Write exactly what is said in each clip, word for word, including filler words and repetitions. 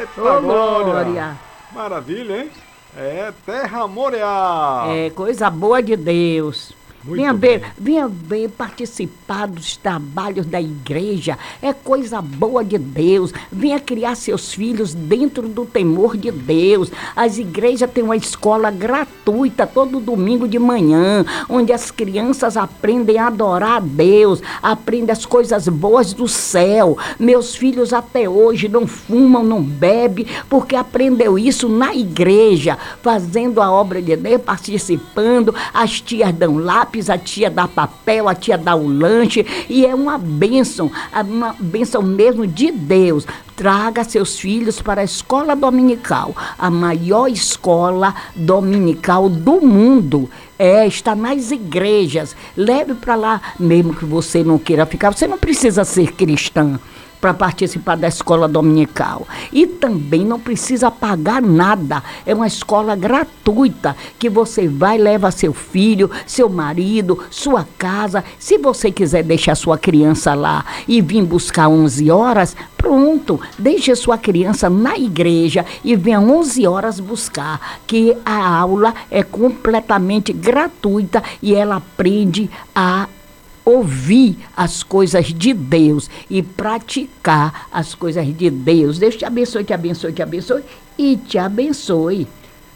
Eita, Ô, glória. glória! Maravilha, hein? É Terra Moriá. É coisa boa de Deus. Muito Venha bem. ver, venha ver, participar dos trabalhos da igreja. É coisa boa de Deus. Venha criar seus filhos dentro do temor de Deus. As igrejas têm uma escola gratuita todo domingo de manhã, onde as crianças aprendem a adorar a Deus, aprendem as coisas boas do céu. Meus filhos até hoje não fumam, não bebem, porque aprendeu isso na igreja, fazendo a obra de Deus, participando. As tias dão lápis, a tia dá papel, a tia dá o lanche, e é uma bênção, uma bênção mesmo de Deus. Traga seus filhos para a escola dominical, a maior escola dominical do mundo. É, está nas igrejas. Leve para lá, mesmo que você não queira ficar. Você não precisa ser cristã para participar da escola dominical. E também não precisa pagar nada. É uma escola gratuita que você vai, leva seu filho, seu marido, sua casa. Se você quiser deixar sua criança lá e vir buscar onze horas, pronto, deixe sua criança na igreja e venha onze horas buscar, que a aula é completamente gratuita e ela aprende a ouvir as coisas de Deus e praticar as coisas de Deus. Deus te abençoe, te abençoe, te abençoe e te abençoe.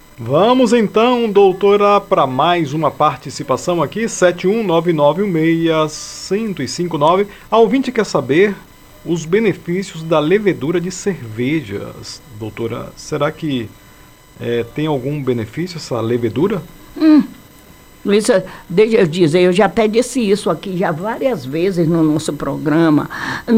Vamos então, doutora, para mais uma participação aqui, sete um nove nove um seis zero cinco nove. A ouvinte quer saber os benefícios da levedura de cervejas. Doutora, será que é, tem algum benefício essa levedura? Hum. Isso, deixa eu dizer, eu já até disse isso aqui já várias vezes no nosso programa.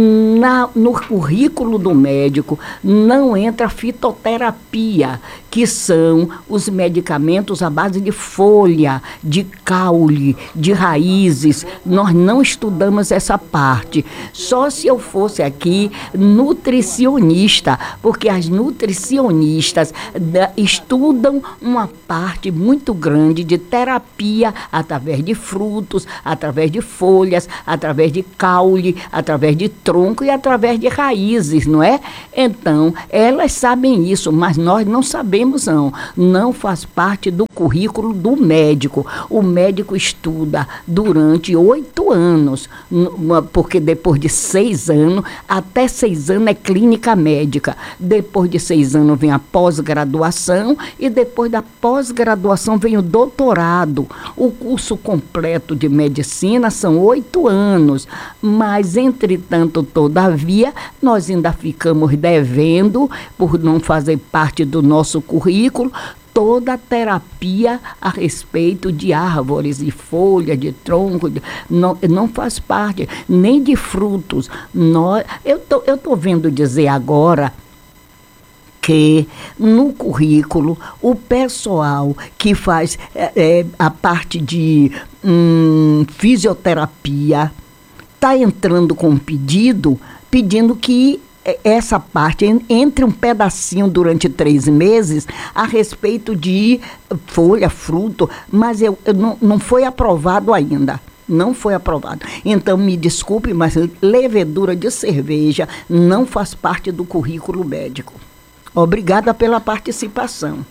Na, no currículo do médico não entra fitoterapia, que são os medicamentos à base de folha, de caule, de raízes. Nós não estudamos essa parte. Só se eu fosse aqui nutricionista, porque as nutricionistas da, estudam uma parte muito grande de terapia através de frutos, através de folhas, através de caule, através de tronco e através de raízes, não é? Então, elas sabem isso, mas nós não sabemos não. Não faz parte do currículo do médico. O médico estuda durante oito anos, porque depois de seis anos, até seis anos é clínica médica. Depois de seis anos vem a pós-graduação e depois da pós-graduação vem o doutorado. O curso completo de medicina são oito anos, mas, entretanto, todavia, nós ainda ficamos devendo, por não fazer parte do nosso currículo, toda a terapia a respeito de árvores, de folha, de tronco, de, não, não faz parte, nem de frutos. Nós, eu tô, eu tô vendo dizer agora que no currículo o pessoal que faz é, é, a parte de hum, fisioterapia está entrando com um pedido, pedindo que essa parte entre um pedacinho durante três meses a respeito de folha, fruto, mas eu, eu não, não foi aprovado ainda. Não foi aprovado. Então, me desculpe, mas levedura de cerveja não faz parte do currículo médico. Obrigada pela participação.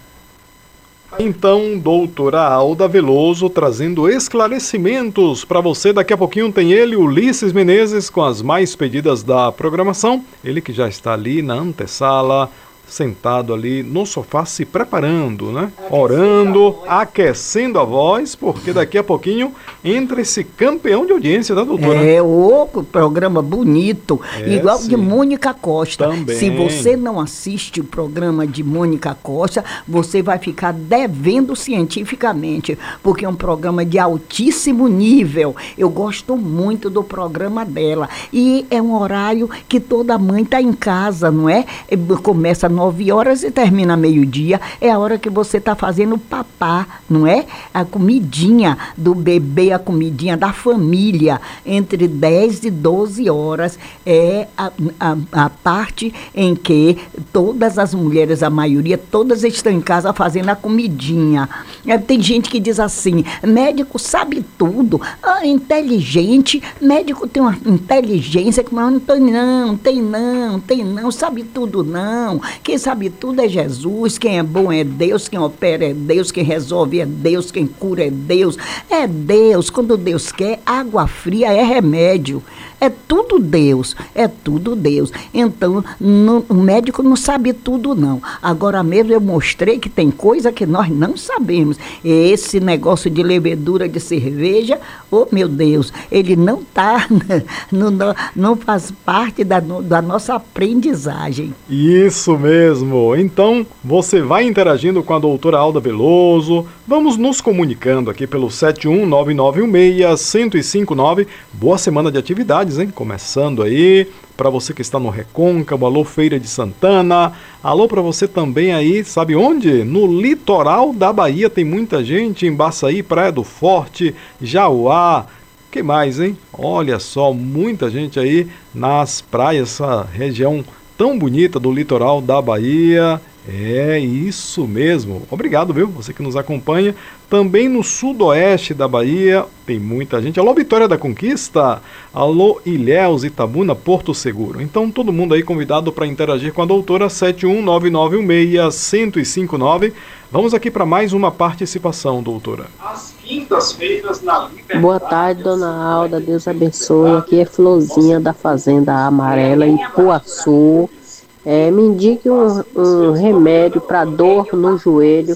Então, doutora Alda Veloso trazendo esclarecimentos para você. Daqui a pouquinho tem ele, Ulisses Menezes, com as mais pedidas da programação. Ele que já está ali na antessala, sentado ali no sofá, se preparando, né? Orando, aquecendo a voz, porque daqui a pouquinho entra esse campeão de audiência da doutora. É, o programa bonito, é, igual sim. de Mônica Costa. Também. Se você não assiste o programa de Mônica Costa, você vai ficar devendo cientificamente, porque é um programa de altíssimo nível. Eu gosto muito do programa dela. E é um horário que toda mãe está em casa, não é? Começa nove horas e termina meio-dia. É a hora que você está fazendo papá, não é? A comidinha do bebê, a comidinha da família. Entre dez e doze horas é a, a, a parte em que todas as mulheres, a maioria, todas estão em casa fazendo a comidinha. É, tem gente que diz assim, médico sabe tudo, ah, inteligente, médico tem uma inteligência que não tem não, tem não, tem não, sabe tudo não, que quem sabe tudo é Jesus, quem é bom é Deus, quem opera é Deus, quem resolve é Deus, quem cura é Deus. É Deus, quando Deus quer, água fria é remédio. É tudo Deus, é tudo Deus. Então, não, o médico não sabe tudo, não. Agora mesmo eu mostrei que tem coisa que nós não sabemos. Esse negócio de levedura de cerveja, oh meu Deus, ele não tá, não, não faz parte da, da nossa aprendizagem. Isso mesmo. Então, você vai interagindo com a doutora Alda Veloso. Vamos nos comunicando aqui pelo sete um nove nove um seis, um zero cinco nove. Boa semana de atividades, hein? Começando aí. Para você que está no Recôncavo, alô Feira de Santana. Alô para você também aí, sabe onde? No litoral da Bahia tem muita gente, em Baçaí, Praia do Forte, Jauá. Que mais, hein? Olha só, muita gente aí nas praias, essa região tão bonita do litoral da Bahia. É isso mesmo. Obrigado, viu? Você que nos acompanha. Também no sudoeste da Bahia tem muita gente. Alô, Vitória da Conquista. Alô, Ilhéus, Itabuna, Porto Seguro. Então, todo mundo aí convidado para interagir com a doutora. Sete um nove nove um seis, um zero cinco nove. Vamos aqui para mais uma participação, doutora. Às quintas-feiras na Liberdade. Boa tarde, dona Alda. Deus abençoe. Aqui é Florzinha da Fazenda Amarela, em Poaçu. É, me indique um, um remédio para dor no joelho.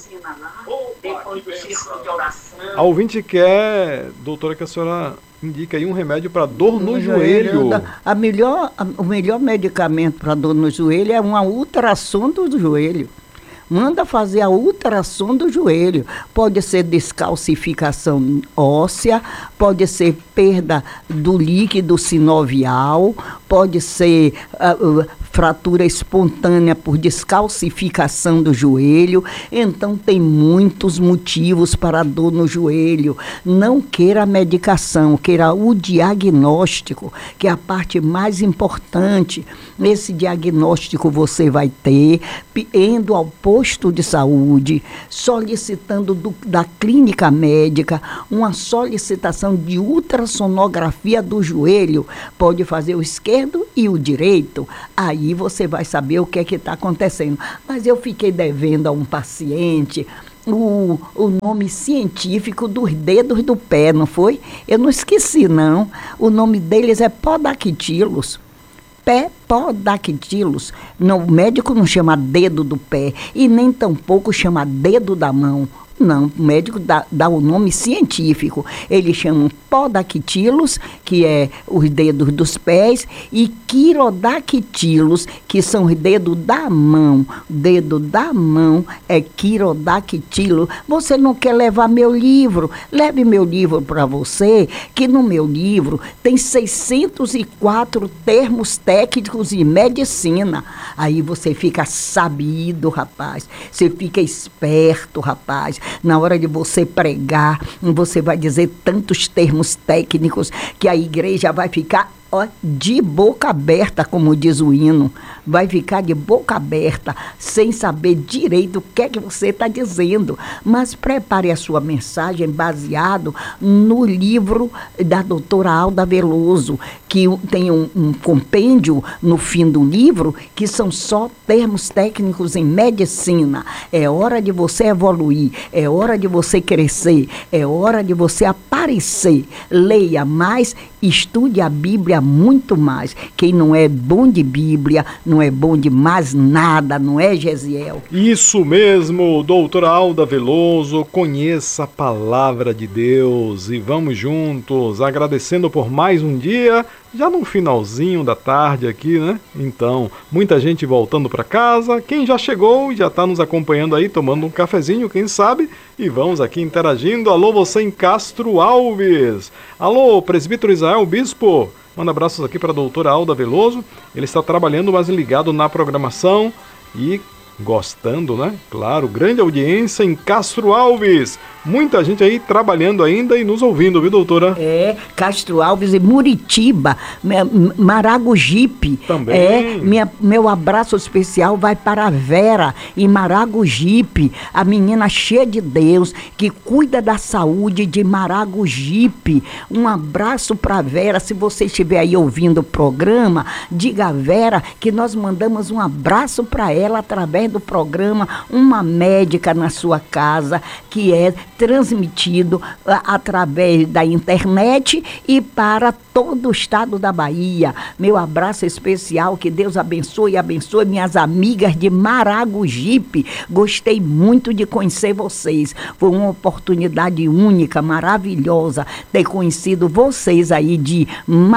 A ouvinte quer, doutora, que a senhora indica aí um remédio para dor no, no joelho. joelho. A melhor, a, o melhor medicamento para dor no joelho é uma ultrassom do joelho. Manda fazer a ultrassom do joelho. Pode ser descalcificação óssea, pode ser perda do líquido sinovial, pode ser uh, uh, fratura espontânea por descalcificação do joelho. Então tem muitos motivos para a dor no joelho. Não queira a medicação, queira o diagnóstico, que é a parte mais importante. Esse diagnóstico você vai ter indo ao posto de saúde, solicitando do, da clínica médica uma solicitação de ultrassonografia do joelho. Pode fazer o esquerdo e o direito. Aí você vai saber o que é que está acontecendo. Mas eu fiquei devendo a um paciente o, o nome científico dos dedos do pé, não foi? Eu não esqueci, não. O nome deles é podactilos. Pé podactilos. Não, o médico não chama dedo do pé e nem tampouco chama dedo da mão. Não, o médico dá, dá o nome científico. Eles chamam podactilos, que é os dedos dos pés, e quirodactilos, que são os dedos da mão. O dedo da mão é quirodactilo. Você não quer levar meu livro? Leve meu livro para você, que no meu livro tem seiscentos e quatro termos técnicos em medicina. Aí você fica sabido, rapaz. Você fica esperto, rapaz. Na hora de você pregar, você vai dizer tantos termos técnicos que a igreja vai ficar ó, de boca aberta, como diz o hino. Vai ficar de boca aberta, sem saber direito o que é que você está dizendo. Mas prepare a sua mensagem baseado no livro da doutora Alda Veloso, que tem um, um compêndio no fim do livro, que são só termos técnicos em medicina. É hora de você evoluir, é hora de você crescer, é hora de você aparecer. Leia mais, estude a Bíblia muito mais. Quem não é bom de Bíblia, não é bom de mais nada, não é, Gesiel? Isso mesmo, doutora Alda Veloso, conheça a palavra de Deus e vamos juntos, agradecendo por mais um dia, já no finalzinho da tarde aqui, né? Então, muita gente voltando para casa, quem já chegou e já está nos acompanhando aí, tomando um cafezinho, quem sabe, e vamos aqui interagindo. Alô, você em Castro Alves. Alô, presbítero Israel Bispo. Manda abraços aqui para a doutora Alda Veloso. Ele está trabalhando, mas ligado na programação. E gostando, né? Claro, grande audiência em Castro Alves. Muita gente aí trabalhando ainda e nos ouvindo, viu, doutora? É, Castro Alves e Muritiba, Maragogipe. Também. É, minha, meu abraço especial vai para a Vera, em Maragogipe, a menina cheia de Deus, que cuida da saúde de Maragogipe. Um abraço para a Vera. Se você estiver aí ouvindo o programa, diga a Vera que nós mandamos um abraço para ela através do programa Uma Médica na Sua Casa, que é transmitido a, através da internet e para todo o estado da Bahia. Meu abraço especial, que Deus abençoe e abençoe minhas amigas de Maragogipe. Gostei muito de conhecer vocês. Foi uma oportunidade única, maravilhosa, ter conhecido vocês aí de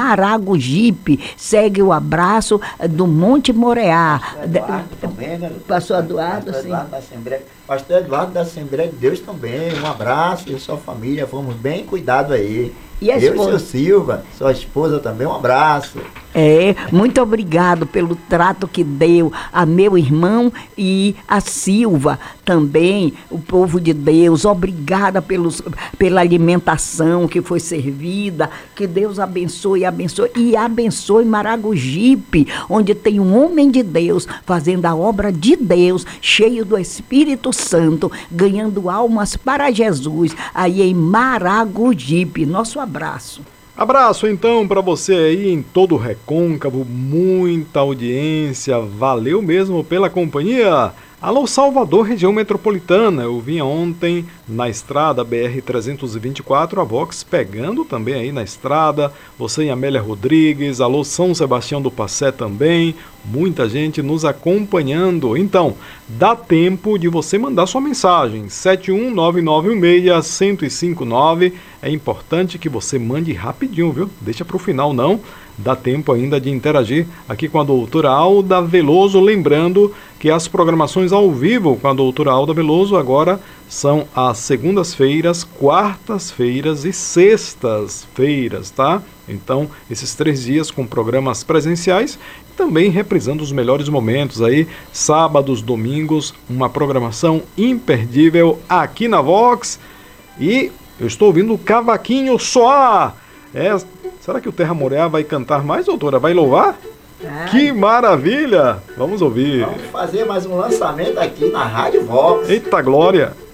Maragogipe. Segue o abraço do Monte Moreá. Eduardo também, né? Pastor Eduardo, Pastor sim. Eduardo da Assembleia. Pastor Eduardo da Assembleia de Deus também. Um abraço e sua família. Fomos bem cuidados aí. E a Eu esposa? e seu Silva, sua esposa também, um abraço. É, muito obrigado pelo trato que deu a meu irmão e a Silva também, o povo de Deus. Obrigada pelos, pela alimentação que foi servida. Que Deus abençoe, abençoe e abençoe Maragogipe, onde tem um homem de Deus fazendo a obra de Deus, cheio do Espírito Santo, ganhando almas para Jesus, aí em Maragogipe. Nosso abraço. Abraço então para você aí em todo o Recôncavo, muita audiência, valeu mesmo pela companhia. Alô Salvador, região metropolitana, eu vinha ontem na estrada B R trezentos e vinte e quatro, a Vox pegando também aí na estrada, você em Amélia Rodrigues, alô São Sebastião do Passé também, muita gente nos acompanhando. Então, dá tempo de você mandar sua mensagem, sete um nove nove um seis, um zero cinco nove, é importante que você mande rapidinho, viu? Deixa para o final não. Dá tempo ainda de interagir aqui com a doutora Alda Veloso, lembrando que as programações ao vivo com a doutora Alda Veloso agora são às segundas-feiras, quartas-feiras e sextas-feiras, tá? Então, esses três dias com programas presenciais, também reprisando os melhores momentos aí, sábados, domingos, uma programação imperdível aqui na Vox. E eu estou ouvindo o cavaquinho soar. É, será que o Terra Moreá vai cantar mais, doutora? Vai louvar? Ai. Que maravilha! Vamos ouvir. Vamos fazer mais um lançamento aqui na Rádio Vox. Eita glória!